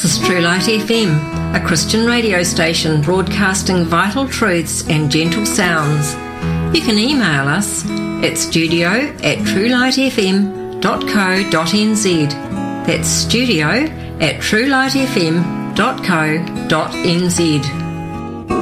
This is True Light FM, a Christian radio station broadcasting vital truths and gentle sounds. You can email us at studio@truelightfm.co.nz. That's studio@truelightfm.co.nz.